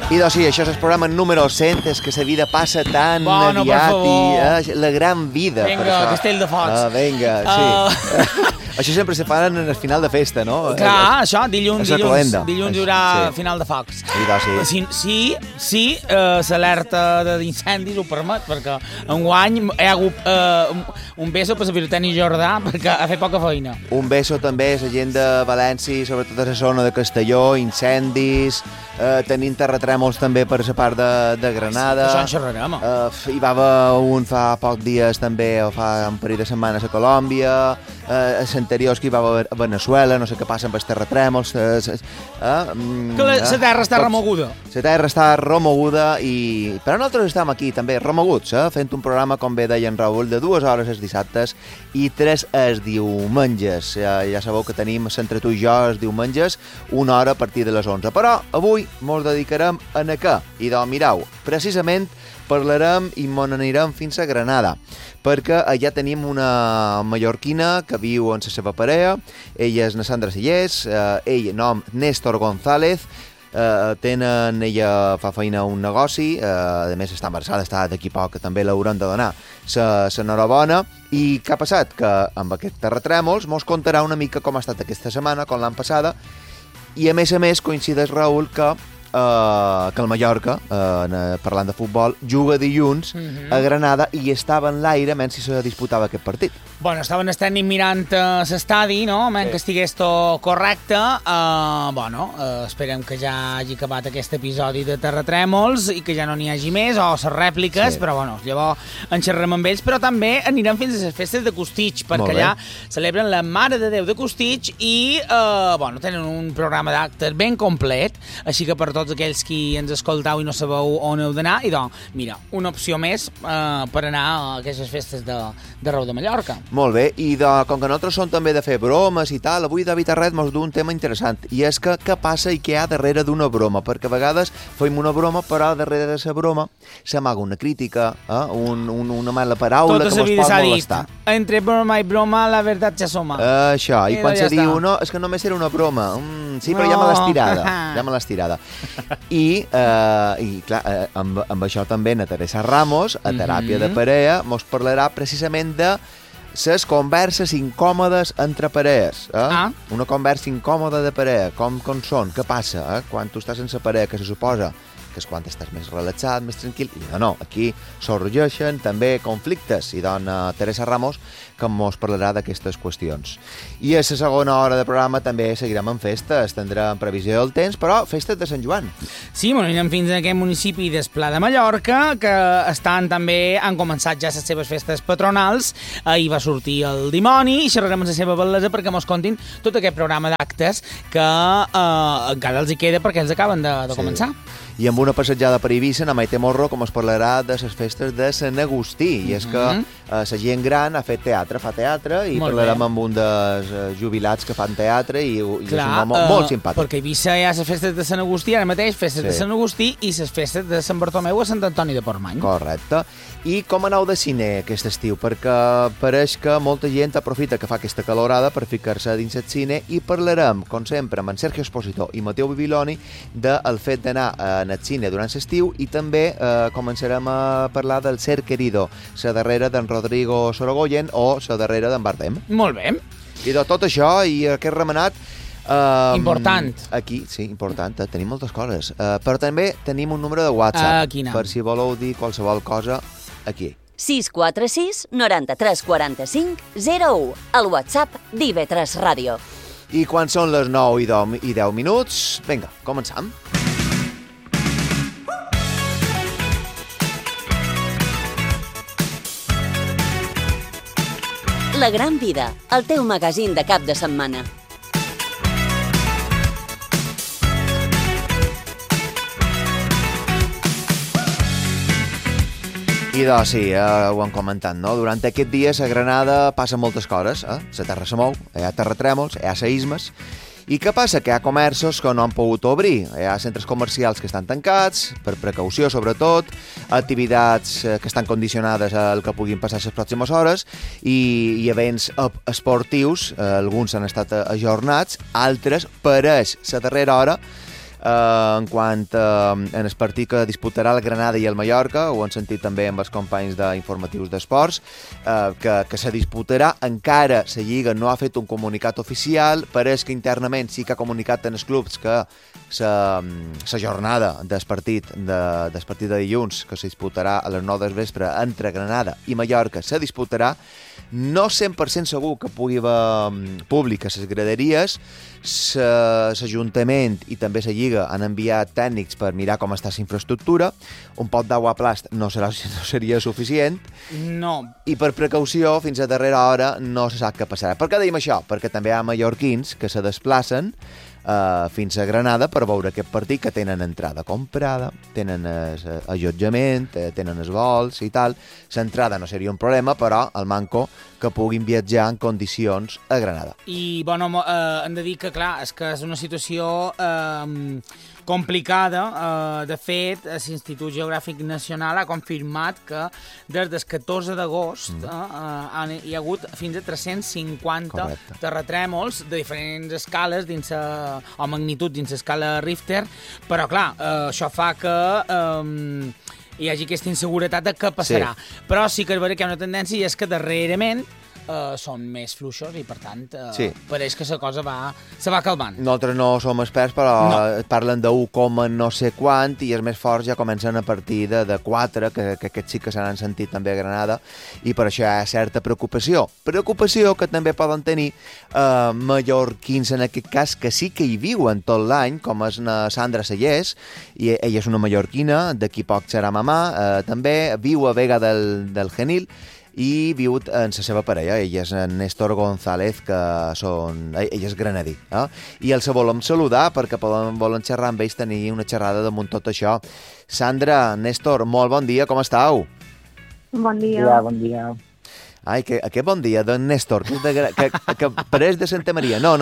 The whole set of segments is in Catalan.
I doncs sí, això és el programa número 100, és que la vida passa tan aviat i la gran vida. Vinga, Castell de Focs. Vinga, sí. Això sempre se fa en el final de festa, no? Clar, això, dilluns hi haurà final de focs. Sí, l'alerta d'incendis ho permet, perquè enguany hi ha hagut un beso per la Pirotècnia Jordà, perquè ha fet poca feina. Un beso també a la gent de València, sobretot a la zona de Castelló, incendis, tenint terratrèmols també per la part de Granada. Això en xerrarem. Hi va haver un fa pocs dies també, o fa un parell de setmanes a Colòmbia, anteriors que hi va haver a Venezuela, no sé què passa amb els terratrèmols. Que la terra està remoguda. La terra està remoguda, però nosaltres estem aquí també remoguts, fent un programa, com bé deia en Raül, de 2 hores els dissabtes i 3 els diumenges. Ja sabeu que tenim entre tu i jo els diumenges 1 hora a partir de les 11. Però avui mos dedicarem a què? I doncs mireu, precisament parlarem i mos n'anirem fins a Granada, perquè allà tenim una mallorquina que viu amb la seva parella. Ella és na Sandra Sillés, ell nom Néstor González. Ella fa feina a un negoci, a més està embarassada, està d'aquí poc, que també l'hauran de donar l'enhorabona. I què ha passat? Que amb aquests terratrèmols mos contarà una mica com ha estat aquesta setmana, com l'any passada, i a més coincideix, Raül, que el Mallorca, parlant de futbol, juga dilluns a Granada i estava en l'aire mentre se disputava aquest partit. Bueno, estaven estant mirant l'estadi, no? Mentre que estigués tot correcte. Esperem que ja hagi acabat aquest episodi de terratrèmols i que ja no n'hi hagi més, o les rèpliques, però llavors en xerrem amb ells, però també anirem fins a les festes de Costitx, perquè allà celebren la Mare de Déu de Costitx i tenen un programa d'actes ben complet, així que per tots aquells qui ens escoltau i no sabeu on heu d'anar, i doncs, mira, una opció més per anar a aquestes festes d'arreu de Mallorca. Molt bé, i com que nosaltres som també de fer bromes i tal, avui David Arret mos du un tema interessant, i és que què passa i què hi ha darrere d'una broma, perquè a vegades fem una broma, però darrere de la broma s'amaga una crítica, una mala paraula que mos pot molestar. Entre broma i broma, la veritat ja soma. Això, i quan se diu, no, és que només era una broma, sí, però ja me l'has tirada. I clar, amb això també na Teresa Ramos, a Teràpia de Parella, mos parlarà precisament de les converses incòmodes entre parelles. Una conversa incòmoda de parella, com són, què passa quan tu estàs sense parella, que se suposa que és quan estàs més relaxat, més tranquil, i no, aquí sorgeixen també conflictes, i doncs Teresa Ramos que mos parlarà d'aquestes qüestions. I a la segona hora de programa també seguirem amb festes, tindrem previsió del temps, però festes de Sant Joan. Sí, anirem fins a aquest municipi d'Esplà de Mallorca, que han començat ja les seves festes patronals. Ahir va sortir el dimoni i xerrarem amb la seva bellesa perquè mos contin tot aquest programa d'actes que encara els hi queda perquè els acaben de començar. I amb una passejada per Eivissa, na Maite Morro, com es parlarà de les festes de Sant Agustí. I és que la gent gran ha fet teatre, fa teatre, i parlarem amb un dels jubilats que fan teatre, i és un home molt simpàtic. Perquè a Eivissa hi ha les festes de Sant Agustí, ara mateix, festes de Sant Agustí, i les festes de Sant Bartomeu a Sant Antoni de Portmany. Correcte. I com aneu de cine aquest estiu? Perquè pareix que molta gent aprofita que fa aquesta calorada per ficar-se dins el cine, i parlarem, com sempre, amb en Sergio Esposito i Mateu Bibiloni del fet d'anar al cine durant l'estiu, i també començarem a parlar del Ser Querido, la darrera d'en Rodrigo Sorogoyen o la darrera d'en Bardem. Molt bé. I de tot això i aquest remenat... important. Aquí, sí, important. Tenim moltes coses. Però també tenim un número de WhatsApp. Per si voleu dir qualsevol cosa, aquí. 646 93 45 01. El WhatsApp d'IV3 Ràdio. I quan són les 9 i 10 minuts, vinga, començam. La Gran Vida, el teu magazín de cap de setmana. I doncs sí, ho hem comentat, no? Durant aquests dies a Granada passen moltes coses, la terra se mou, hi ha terratrèmols, hi ha seismes. I què passa? Que hi ha comerços que no han pogut obrir, hi ha centres comercials que estan tancats, per precaució sobretot, activitats que estan condicionades al que puguin passar les pròximes hores, i events esportius, alguns han estat ajornats, altres, pareix la darrera hora, en quant en el partit que disputarà el Granada i el Mallorca, ho han sentit també amb els companys d'informatius d'esports, que se disputarà. Encara la Lliga no ha fet un comunicat oficial, pareix que internament sí que ha comunicat en els clubs que la jornada del partit de dilluns, que se disputarà a les 9 del vespre entre Granada i Mallorca, se disputarà. No 100% segur que pugui haver públic a les graderies. L'Ajuntament i també la Lliga han enviat tècnics per mirar com està la infraestructura. Un pot d'aigua a plast no seria suficient. No. I per precaució, fins a darrera hora, no se sap què passarà. Per què dèiem això? Perquè també hi ha mallorquins que se desplacen fins a Granada per veure aquest partit, que tenen entrada comprada, tenen allotjament, tenen els vols i tal. L'entrada no seria un problema, però el manco que puguin viatjar en condicions a Granada. I, bueno, hem de dir que, clar, és que és una situació complicada. De fet, l'Institut Geogràfic Nacional ha confirmat que des del 14 d'agost hi ha hagut fins a 350 terratrèmols de diferents escales o magnitud dins l'escala Richter, però clar, això fa que hi hagi aquesta inseguretat de què passarà. Sí. Però sí que és veritat que hi ha una tendència, i és que darrerament són més fluixos i, per tant, pareix que la cosa se va calmant. Nosaltres no som experts, però parlen de 1, no sé quant, i els més forts ja comencen a partir de 4, que aquests sí que se n'han sentit també a Granada, i per això hi ha certa preocupació. Preocupació que també poden tenir mallorquins, en aquest cas, que sí que hi viuen tot l'any, com és la Sandra Sallés, i ella és una mallorquina, d'aquí poc serà mamà, també viu a Vega del Genil, i viu amb la seva parella. Ella és en Néstor González, ella és granadí. I els volem saludar perquè volen xerrar amb ells, tenir una xerrada damunt tot això. Sandra, Néstor, molt bon dia, com estàu? Bon dia. Ja, bon dia. Ai, aquest bon dia d'en Néstor, que pareix de Santa Maria. No.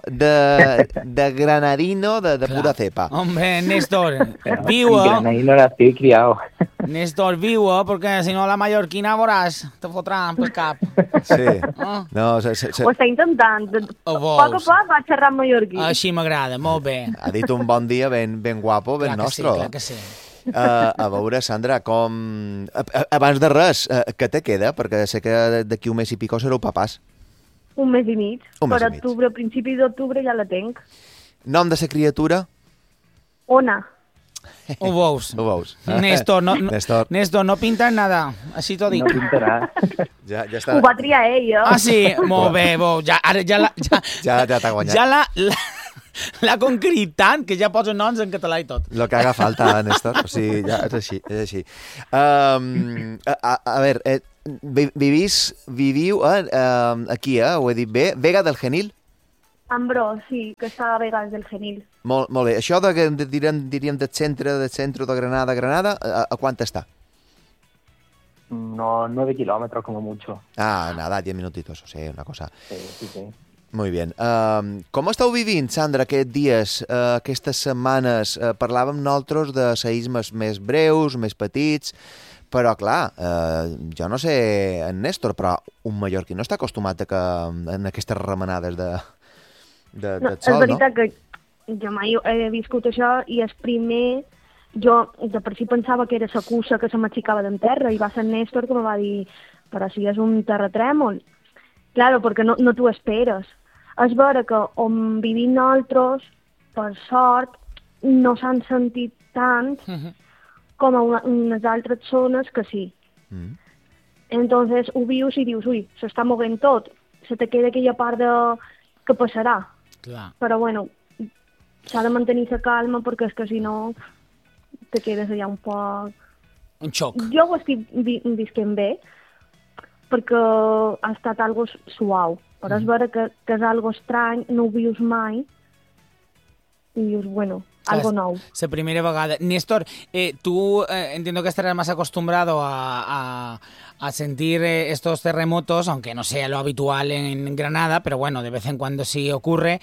De granadino, de pura cepa. Hombre, Néstor, viu. Granadino nací y criado. Néstor, viu, perquè si no la mallorquina veuràs, te fotran pel cap. Sí. No, Ho està intentant. Poc a poc va xerrar en mallorquí. Així m'agrada, molt bé. Ha dit un bon dia ben guapo, ben nostre. Clar que sí. A veure, Sandra, abans de res, què te queda? Perquè sé que d'aquí un mes i pico sereu papàs. Un mes i mig. Per octubre, principi d'octubre ja la tenc. Nom de la criatura? Ona. Ho veus? Néstor, no pinta nada. Així t'ho dic. No pintarà. Ja està. Ho va triar ell, Ah, sí? Molt bé, ja t'ha guanyat. Ja l'ha conquerit tant que ja posa noms en català i tot. Lo que haga falta, Néstor. O sigui, ja és així. A veure, viviu aquí, ho he dit bé, Vega del Genil? Ambró, sí, que està a Vega del Genil. Molt bé. Això diríem del centre de Granada, a quant està? No, 9 kilómetros como mucho. Nada, 10 minutitos, o sigui, una cosa. Sí. Muy bien. Com esteu vivint, Sandra, aquests dies, aquestes setmanes? Parlàvem nosaltres de seïsmes més breus, més petits, però clar, jo no sé, en Néstor, però un mallorquí no està acostumat en aquestes remenades del sol, no? És veritat que jo mai he viscut això i el primer... Jo de per si pensava que era la cussa que se m'aixecava d'en terra i va ser en Néstor que me va dir però si és un terratrèmol. Claro, perquè no t'ho esperes. És vera que on vivim nosaltres, per sort, no s'han sentit tant com a unes altres zones que sí. Entonces ho vius i dius, ui, s'està movent tot. Se te queda aquella part de què passarà. Clar. Però bueno, s'ha de mantenir la calma perquè és que si no te quedes allà un poc... Un xoc. Jo ho estic visquent bé perquè ha estat algo suau. Però és vera que és algo estrany, no ho vius mai i dius, bueno, algo nou. La primera vegada. Néstor, tú entiendo que estarás más acostumbrado a sentir estos terremotos, aunque no sea lo habitual en Granada, pero bueno, de vez en cuando sí ocurre.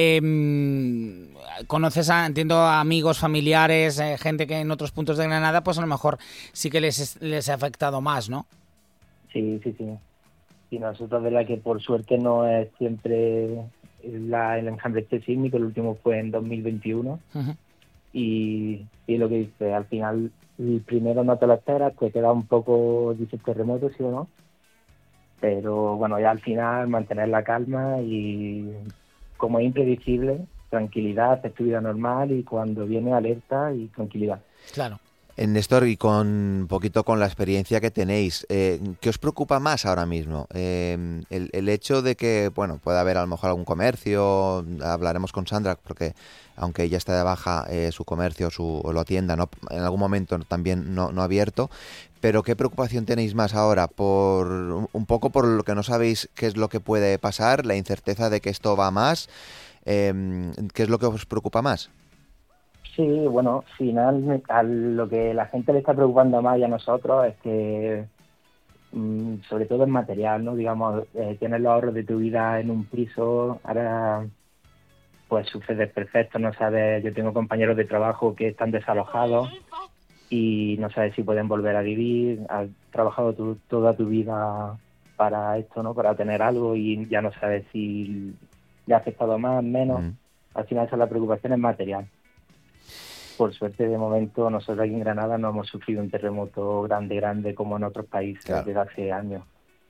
Conoces, entiendo, a amigos, familiares, gente que en otros puntos de Granada, pues a lo mejor sí que les ha afectado más, ¿no? Sí. Y nosotros, verdad que por suerte no es siempre el enjambre sísmico, el último fue en 2021. y lo que dice, al final el primero no te lo esperas, te queda un poco, dices, terremoto, sí o no, pero bueno, ya al final mantener la calma y como es impredecible, tranquilidad, hacer tu vida normal y cuando viene alerta y tranquilidad. Claro. Néstor, y con un poquito con la experiencia que tenéis, ¿qué os preocupa más ahora mismo? El hecho de que, bueno, pueda haber a lo mejor algún comercio, hablaremos con Sandra, porque aunque ella está de baja, su comercio o la tienda no, en algún momento también no ha abierto, pero ¿qué preocupación tenéis más ahora? Un poco por lo que no sabéis qué es lo que puede pasar, la incerteza de que esto va más, ¿qué es lo que os preocupa más? Sí, bueno, al final a lo que la gente le está preocupando más y a nosotros es que, sobre todo el material, ¿no? Digamos, tienes los ahorros de tu vida en un piso, ahora pues sufres desperfectos, no sabes, yo tengo compañeros de trabajo que están desalojados y no sabes si pueden volver a vivir, has trabajado toda tu vida para esto, ¿no? Para tener algo y ya no sabes si le ha afectado más, menos. Al final esa es la preocupación, es material. Por suerte, de momento, nosotros aquí en Granada no hemos sufrido un terremoto grande como en otros países desde hace años.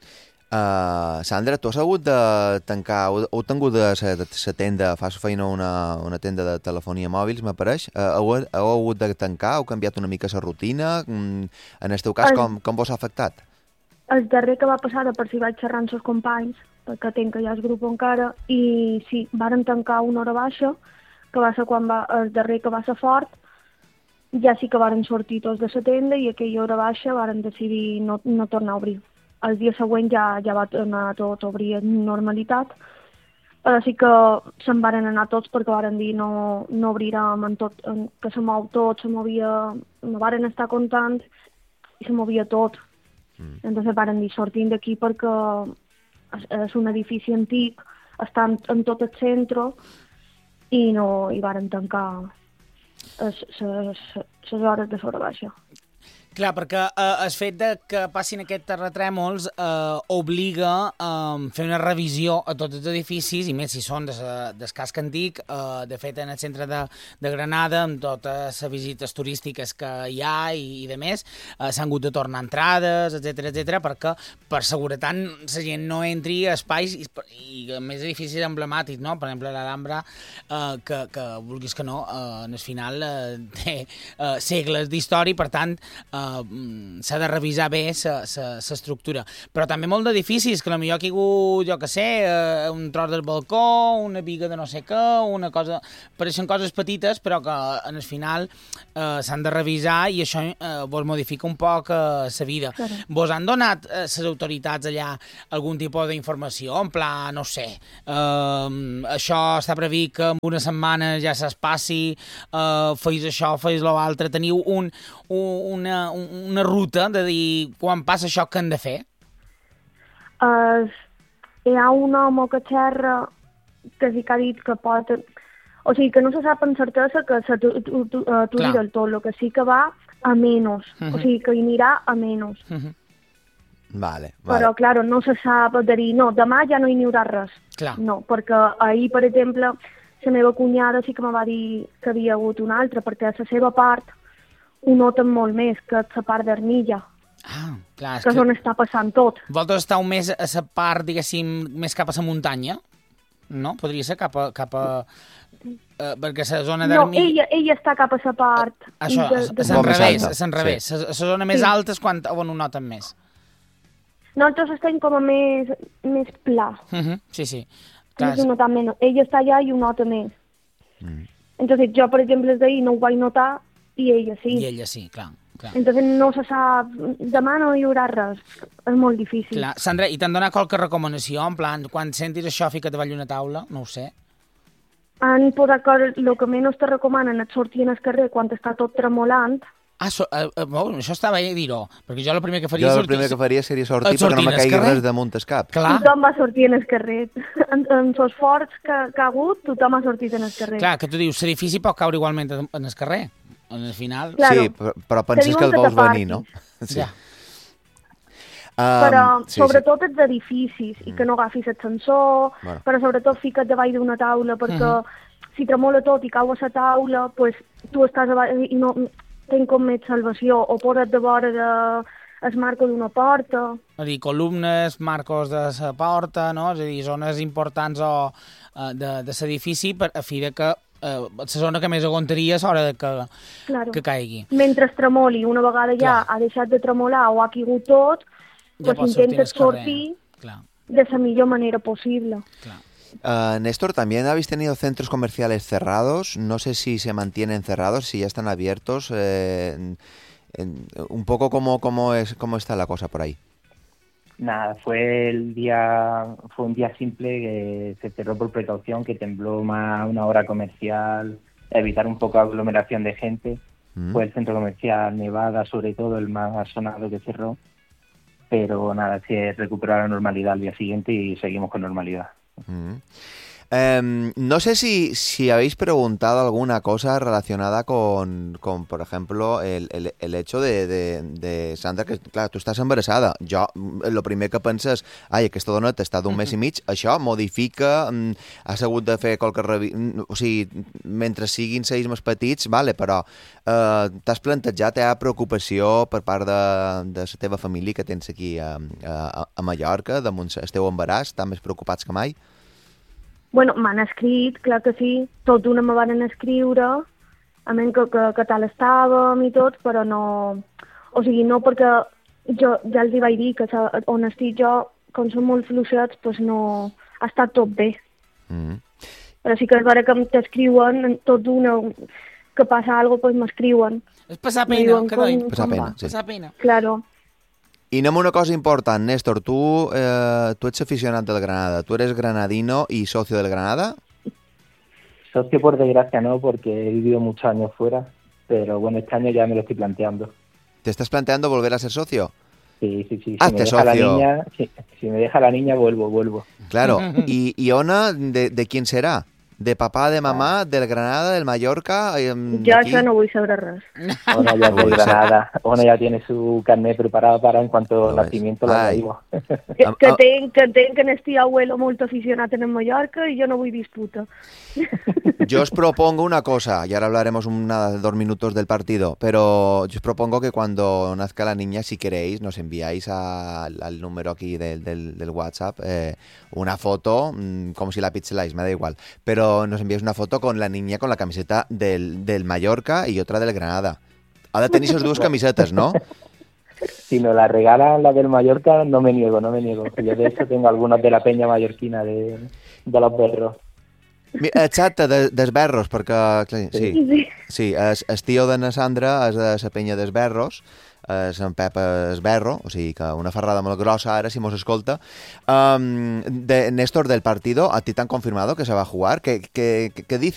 Sandra, tu has hagut de tancar, heu tingut de la tenda, fas feina una tenda de telefonia mòbils, m'apareix, heu hagut de tancar, heu canviat una mica la rutina, en el teu cas, com vos ha afectat? El darrer que va passar, de per si vaig xerrar amb els companys, perquè tenc ja el grup encara, i sí, varen tancar una hora baixa, que va ser el darrer que va ser fort, ja sí que varen sortir tots de la tenda i aquella hora baixa varen decidir no tornar a obrir. El dia següent ja va tornar tot a obrir en normalitat, però sí que se'n varen anar tots perquè varen dir no obrirem en tot, que se mou tot, no varen estar contents i se movia tot. Entonces varen dir sortim d'aquí perquè és un edifici antic, està en tot el centre i varen tancar les hores de l'hora baixa. Clar, perquè el fet de que passin aquests terratrèmols obliga a fer una revisió a tots els edificis, i més si són del casc antic. De fet, en el centre de Granada, amb totes les visites turístiques que hi ha i de més, s'han hagut de tornar entrades, etc, perquè per seguretat la gent no entri a espais i a més edificis emblemàtics, no? Per exemple, l'Alhambra, que vulguis que no, en el final té segles d'història, per tant, s'ha de revisar bé l'estructura. Però també molt d'edificis, que potser ha caigut, jo què sé, un tros del balcó, una biga de no sé què, una cosa... Pareixen coses petites, però que en el final s'han de revisar i això vos modifica un poc la vida. Claro. Vos han donat les autoritats allà algun tipus d'informació? En pla, no sé, això està previst que en una setmana ja s'espassi, feis això, feis l'altre, teniu una ruta de dir quan passa això que han de fer? Hi ha un home que xerra que sí que ha dit que pot... O sigui, que no se sap amb certesa que s'aturi del tot, el que sí que va a menys. O sigui, que hi anirà a menys. Vale. Però, clar, no se sap de dir, no, demà ja no hi haurà res. Clar. No, perquè ahir, per exemple, la meva cunyada sí que me va dir que havia hagut una altra, perquè a la seva part ho noten molt més que la part d'Armilla, clar, que és on està passant tot. Vosaltres esteu més a la part, diguéssim, més cap a la muntanya? No? Podria ser cap a perquè la zona d'Armilla... No, ella està cap a la part... Això, és enrevés. La zona més alta és on ho noten més. Nosaltres estem com a més pla. Sí. Ella està allà i ho nota més. Entonces, jo, per exemple, d'ahir no ho vaig notar i ella sí. I ella sí, clar. Entonces no se sap, demà no hi haurà res, és molt difícil. Clar. Sandra, i t'han donat qualque recomanació? En plan, quan sentis això, fica't davall una taula? No ho sé. Han posat que el que menys te recomanen és sortir al carrer quan està tot tremolant. Això estava a dir-ho, perquè jo el primer que faria... Jo el primer que faria seria sortir perquè no me caigui res damunt el cap. Clar. Tothom va sortir en el carrer. En els forts que ha hagut, tothom ha sortit en el carrer. Clar, que tu dius, l'edifici pot caure igualment en el carrer. En el final... Claro. Sí, però penses que el veus venir, no? Sí. Ja. Però sobretot els edificis, i que no agafis l'ascensor, però sobretot fica't davall d'una taula, perquè si tremola tot i cau a la taula, pues, tu estàs i no tens com més salvació, o posa't de vora el marco d'una porta. És a dir, columnes, marcos de la porta, no? És a dir, zones importants de l'edifici a fi de que la zona que més aguantaria a l'hora que caigui. Mentre tremoli, una vegada ja ha deixat de tremolar o ha caigut tot, ja pues intentes sortir de la millor manera posible. Néstor, también habéis tenido centros comerciales cerrados. No sé si se mantienen cerrados, si ya están abiertos. Un poco cómo está la cosa por ahí. Nada, fue un día simple que se cerró por precaución, que tembló más una hora comercial, evitar un poco aglomeración de gente. Fue el centro comercial Nevada, sobre todo, el más sonado que cerró. Pero nada, se recuperó la normalidad al día siguiente y seguimos con normalidad. No sé si habéis preguntado alguna cosa relacionada con por ejemplo, el hecho de Sandra, que clar, tu estàs embarassada. Jo, el primer que penses, aquesta dona està d'un mes i mig, això modifica, has hagut de fer o sigui, mentre siguin 6 més petits, vale, però t'has plantejat preocupació per part de la teva família que tens aquí a Mallorca, damunt el teu embaràs, estan més preocupats que mai? Bueno, m'han escrit, clar que sí, tot d'una me van escriure, a menys que tal estàvem i tot, però no... O sigui, no perquè jo ja els hi vaig dir que on estic jo, com són molt fluixets, doncs no... Ha estat tot bé. Però sí que és vera que t'escriuen tot d'una... Que passa alguna cosa, doncs m'escriuen. És passar pena, que doi. Passar pena. Claro. I anem a una cosa important, Néstor, tu ets aficionat del Granada, tú eres granadino y socio del Granada. Socio por desgracia no, porque he vivido muchos años fuera, pero bueno, este año ya me lo estoy planteando. ¿Te estás planteando volver a ser socio? Sí. Hazte socio. Si me deja la niña, vuelvo. Claro, ¿y Ona, de quién será? ¿De papá, de mamá, del Granada, del Mallorca? Jo això no vull saber res. Ona ya es del Granada. Ona ya tiene su carnet preparado para en cuanto nacimiento la traigo. Que tenc que n'estic abuelo molt aficionat en Mallorca y yo no vull disputa. Yo os propongo una cosa, y ahora hablaremos 2 minutos del partido, pero yo os propongo que cuando nazca la niña, si queréis, nos enviáis al número aquí del WhatsApp una foto, como si la pixeláis, me da igual, pero nos enviáis una foto con la niña con la camiseta del Mallorca y otra del Granada. Ahora tenéis esas 2 camisetas, ¿no? Si nos la regalan la del Mallorca, no me niego. Yo de hecho tengo algunas de la peña mallorquina de los berros. Exacte, dels berros, perquè sí, el tio de na Sandra és de la penya dels berros, en Pep és berro, o sigui que una ferrada molt grossa ara, si mos escolta. Néstor, del partido, ¿a ti te han confirmado que se va a jugar? ¿Qué dice